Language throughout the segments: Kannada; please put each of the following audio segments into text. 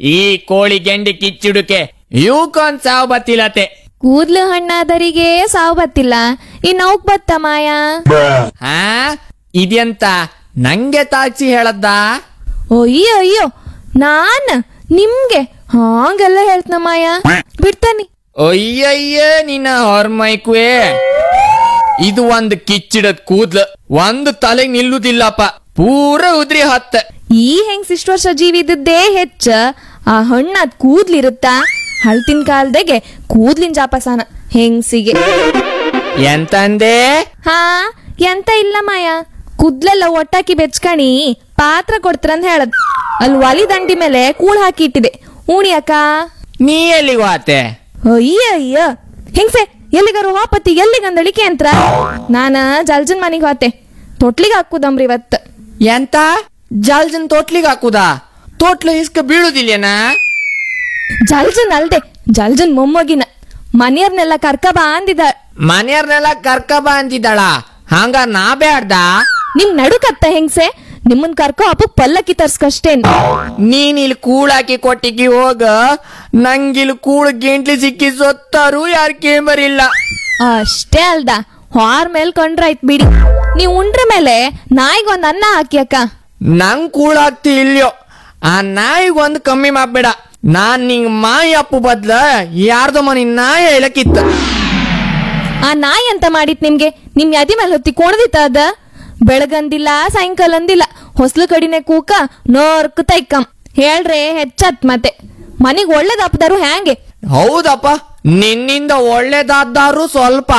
ಈ ಕೋಳಿ ಗೆಂಡಿ ಕಿಚ್ಚುಡುಕೆ ಇವಕ್ಕೊಂದ್ ಸಾವು ಬತ್ತಿಲತೆ. ಕೂದ್ಲು ಹಣ್ಣಾದರಿಗೆ ಸಾವು ಬತ್ತಿಲ್ಲ, ಇನ್ನೌಕ್ ಬತ್ತ ಮಾಯ. ಹಾ ಇದೆಂತ ನಂಗೆ ತಾಚಿ ಹೇಳದ್ದ? ಅಯ್ಯೋ ಅಯ್ಯೋ, ನಾನ್ ನಿಮ್ಗೆ ಹಾಂಗೆಲ್ಲ ಹೇಳ್ತನ ಮಾಯ, ಬಿಡ್ತಾನಿ. ಅಯ್ಯಯ್ಯ ನಿನ್ನ ಹೊರ್ಮೈಕುವೆ, ಇದು ಒಂದ್ ಕಿಚ್ಚಿಡದ್ ಕೂದ್ಲು, ಒಂದು ತಲೆಗ್ ನಿಲ್ಲುದಿಲ್ಲಪ್ಪ, ಪೂರ ಉದ್ರಿ ಹತ್ತ. ಈ ಹೆಂಗ್ಸ್ ಇಷ್ಟು ವರ್ಷ ಜೀವಿದ್ದೇ ಹೆಚ್ಚ, ಆ ಹಣ್ಣಾದ್ ಕೂದ್ಲಿರುತ್ತಾ? ಹಳ್ತಿನ ಕಾಲದಾಗೆ ಕೂದ್ಲಿನ ಜಾಪಸಾನ ಹೆಂಗ್ಸಿಗೆ. ಎಂತಂದೆ? ಹಾ ಎಂತ ಇಲ್ಲ ಮಾಯ, ಕೂದ್ಲೆಲ್ಲ ಒಟ್ಟಾಕಿ ಬೆಚ್ಕಣಿ ಪಾತ್ರ ಕೊಡ್ತಾರಂತ ಹೇಳದ್. ಅಲ್ಲಿ ಒಲಿ ದಂಡಿ ಮೇಲೆ ಕೂಳ್ ಹಾಕಿ ಇಟ್ಟಿದೆ, ಉಣಿಯಕ್ಕ. ನೀ ಎಲ್ಲಿಗೆ ಹೋತೆ? ಅಯ್ಯ ಅಯ್ಯ ಹೆಂಗ್ಸೆ, ಎಲ್ಲಿಗಾರು ಹೋಪತಿ ಎಲ್ಲಿಗಂದಳಿಕೆ ಅಂತ. ನಾನ ಜಲ್ಜನ್ ಮನಿಗ್ ಹೋತೆ, ತೊಟ್ಲಿಗೆ ಹಾಕುದಮ್ರಿ ಇವತ್ತು. ಎಂತ ಜಲ್ಜನ್ ತೋಟ್ಲಿಗೆ ಹಾಕುದಾ? ತೋಟ್ಲ ಇಸ್ಕ ಬೀಳುದಿಲ್ಲೇನಾ? ಜಲ್ಜನ್ ಅಲ್ದೆ, ಜಲ್ಜನ್ ಮೊಮ್ಮಗಿನ ಮನೆಯವ್ರನ್ನೆಲ್ಲ ಕರ್ಕ ಬಾ ಅಂದಿದ. ಮನೆಯವ್ರನ್ನೆಲ್ಲ ಕರ್ಕ ಬಾ ಅಂತಿದ್ದಾಳ? ಹಂಗ ನಾ ಬ್ಯಾಡ್ದ? ನಿಮ್ ನಡುಕತ್ತ ಹೆಂಗ್ಸೆ, ನಿಮ್ಮನ್ ಕರ್ಕೊ ಹಬ್ಬಕ್ ಪಲ್ಲಕ್ಕಿ ತರ್ಸ್ಕಷ್ಟೇನ್. ನೀನ್ ಇಲ್ಲಿ ಕೂಳಾಕಿ ಕೊಟ್ಟಿಗಿ ಹೋಗ, ನಂಗಿಲ್ ಕೂಳ್ ಗೆಂಟ್ಲಿ ಸಿಕ್ಕಿ ಸೊತ್ತಾರು ಯಾರ್ ಕೇಂಬರಿಲ್ಲ. ಅಷ್ಟೇ ಅಲ್ದ, ಹಾರ್ ಮೇಲ್ ಕೊಂಡ್ರಾಯ್ತ್ ಬಿಡಿ. ನೀವ್ ಉಂಡ್ರ ಮೇಲೆ ನಾಯಿಗೊಂದ್ ಅನ್ನ ಹಾಕಿ ಅಕ್ಕ. ನಂಗ್ ಕೂಳಾಗ್ತಿ ಇಲ್ಯೋ, ಆ ನಾಯಿಗೊಂದ್ ಕಮ್ಮಿ ಮಾಡ್ಬೇಡ. ನಾನ್ ನಿಂಗ್ ಮಾಯಿ ಅಪ್ಪು ಬದ್ಲ ಯಾರ್ದೋ ಮನಿ ನಾಯಿ ಹೇಳಕ್ಕಿತ್ತ. ಆ ನಾಯಿ ಅಂತ ಮಾಡಿತ್ ನಿಮ್ಗೆ? ನಿಮ್ ಯದಿ ಮೇಲೆ ಹೊತ್ತಿ ಕೊಣದಿತ್ತ ಅದ? ಬೆಳಗಂದಿಲ್ಲ ಸಾಯಂಕಾಲ ಅಂದಿಲ್ಲ, ಹೊಸ್ಲು ಕಡಿನೆ ಕೂಕ ನೋರ್ಕ ತೈಕಂ ಹೇಳ್ರೆ ಹೆಚ್ಚತ್. ಮತ್ತೆ ಮನಿಗ್ ಒಳ್ಳೇದಪ್ಪದಾರು ಹ್ಯಾಂಗೆ? ಹೌದಪ್ಪ, ನಿನ್ನಿಂದ ಒಳ್ಳೇದಾದ್ರು ಸ್ವಲ್ಪ.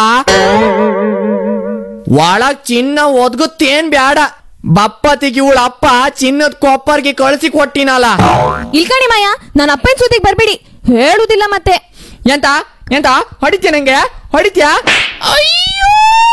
ಒಳಗ್ ಚಿನ್ನ ಒದ್ಗುತ್ತೇನ್ ಬ್ಯಾಡ, ಬಪ್ಪತಿಗೆ ಇವಳ ಅಪ್ಪ ಚಿನ್ನದ ಕೊಪ್ಪರ್ಗೆ ಕಳಿಸಿ ಕೊಟ್ಟಿನಲ್ಲ. ಇಲ್ಕಣಿ ಮಾಯ, ನನ್ನ ಅಪ್ಪನ ಸುದ್ದಿಗೆ ಬರ್ಬಿಡಿ, ಹೇಳುದಿಲ್ಲ ಮತ್ತೆ. ಎಂತ ಎಂತ ಹೊಡಿತ್ಯ? ನಂಗೆ ಹೊಡಿತ್ಯಾ? ಅಯ್ಯೋ,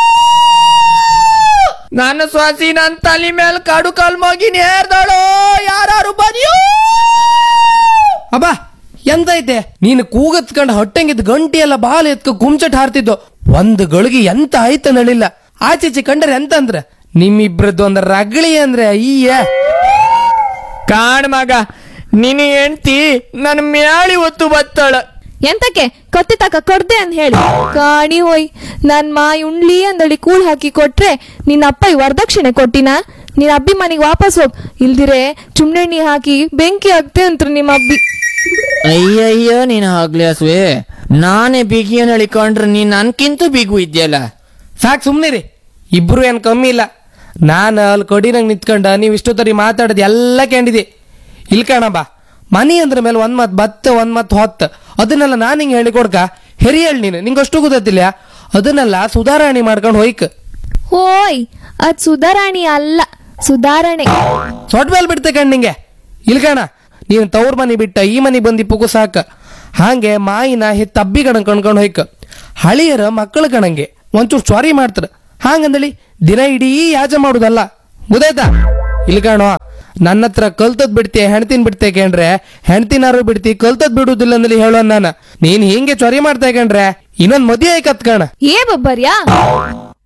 ನನ್ನ ಸ್ವಾಸಿ ನನ್ ತಲೆ ಮೇಲೆ ಕಾಡು ಕಾಲ್ ಮಗಿ ನೇರ್ದಳು. ಯಾರು ಬದಿಯೋ? ಅಬ್ಬಾ ಎಂತ ಐತೆ ನೀನು ಕೂಗತ್ಕಂಡ್ ಹೊಟ್ಟೆಂಗಿದ್ ಗಂಟಿ ಎಲ್ಲ ಬಾಲ ಎತ್ಕ ಗುಮ್ಚಟ್ ಹಾರ್ತಿದ್ದು. ಒಂದು ಗಳಿಗೆ ಎಂತ ಆಯ್ತ ನಳಿಲ್ಲ. ಆಚೀಚೆ ಕಂಡ್ರೆ ಎಂತ ಅಂದ್ರ ನಿಮ್ಮಿಬ್ರದ್ದು ಒಂದ್ ರಗಳಿ ಅಂದ್ರೆ ಅಯ್ಯ. ಕಾಣ್ ಮಗ, ನಿನ್ನ ಹೆಂಡ್ತಿ ನನ್ ಮ್ಯಾಳಿ ಒತ್ತು ಬತ್ತಾಳ. ಎಂತಕ್ಕೆ ಕತ್ತಿ ತಕ ಕೊಡ್ದೆ ಅಂತ ಹೇಳಿ ಕಾಣಿ ಹೋಯ್. ನನ್ ಮಾಯಿ ಉಣ್ಲಿ ಅಂದಳಿ ಕೂಳ್ ಹಾಕಿ ಕೊಟ್ರೆ ನಿನ್ನ ಅಪ್ಪ ವರದಕ್ಷಿಣೆ ಕೊಟ್ಟಿನ? ನಿನ್ನ ಅಬ್ಬಿ ಮನೆಗೆ ವಾಪಸ್ ಹೋಗ್, ಇಲ್ದಿರೆ ಚುಮ್ನೆಣ್ಣಿ ಹಾಕಿ ಬೆಂಕಿ ಹಾಕ್ತೆ ಅಂತ ನಿಮ್ಮ ಅಬ್ಬಿ. ಅಯ್ಯಯ್ಯ ನೀನ್ ಆಗ್ಲಿ ಅಸ್ವೆ, ನಾನೇ ಬಿಗಿಯನ್ ಹೇಳಿಕೊಂಡ್ರೆ ನೀನ್ ನನ್ಕಿಂತ ಬಿಗು ಇದ್ಯಲ್ಲ. ಸಾಕ್ ಸುಮ್ನಿರಿ, ಇಬ್ರು ಏನ್ ಕಮ್ಮಿ ಇಲ್ಲ. ನಾನು ಅಲ್ಲಿ ಕೊಡಿನಂಗ್ ನಿಂತ್ಕೊಂಡ ನೀವ್ ಇಷ್ಟೊತ್ತರಿ ಮಾತಾಡೋದು ಎಲ್ಲ ಕೇಳಿದೆ. ಇಲ್ಕಣ ಬಾ, ಮನಿ ಅಂದ್ರ ಮೇಲೆ ಒಂದ್ ಮತ್ ಬತ್ತ ಒಂದ್ ಮತ್ ಹೊತ್ತ, ಅದನ್ನೆಲ್ಲ ನಾನ್ ಹಿಂಗ್ ಹೇಳಿ ಕೊಡ್ಕ ಹೆರಿ ಹೇಳಿ ನೀನು, ನಿಂಗಷ್ಟು ಗೊತ್ತಿಲ್ಲ. ಅದನ್ನೆಲ್ಲ ಸುಧಾರಣೆ ಮಾಡ್ಕೊಂಡು ಹೋಯ್ಕ. ಹೋಯ್, ಅದ್ ಸುಧಾರಾಣಿ ಅಲ್ಲ, ಸುಧಾರಣೆ. ಸೊಟ್ ಮೇಲೆ ಬಿಡ್ತೆ ಕಣ್ ನಿಂಗೆ. ಇಲ್ಕಣ, ನೀನು ತವ್ರ ಮನಿ ಬಿಟ್ಟ ಈ ಮನಿ ಬಂದಿ ಪುಗು ಸಾಕ. ಹಾಗೆ ಮಾಯಿನ ತಬ್ಬಿ ಕಣ ಕಣ್ಕೊಂಡು ಹೋಯ್ಕ. ಹಳಿಯರ ಮಕ್ಕಳ ಕಣಂಗೆ ಒಂಚೂರು ಚ್ವಾರಿ ಮಾಡ್ತಾರ, ಹಾಗಂದಳಿ ದಿನ ಇಡೀ ಯಾಜ ಮಾಡುದಲ್ಲ, ಗೊತ್ತಾಯ್ತಾ? ಇಲ್ಕಣೋ, ನನ್ನ ಹತ್ರ ಕಲ್ತದ್ ಬಿಡ್ತಿ ಹೆಣ್ತಿನ್ ಬಿಡ್ತೆ ಕೇಂಡ್ರೆ ಹೆಣ್ತಿನಾರು ಬಿಡ್ತಿ, ಕಲ್ತದ್ ಬಿಡುದಿಲ್ಲ ಅಂದಲ್ಲಿ ಹೇಳೋ ನಾನು. ನೀನ್ ಹಿಂಗೆ ಚ್ವಾರಿ ಮಾಡ್ತಾ ಕೇಂಡ್ರೆ ಇನ್ನೊಂದ್ ಮದುವೆ ಆಯ್ಕತ್ ಕಣ. ಏ ಬಬ್ಬರ್ಯಾ?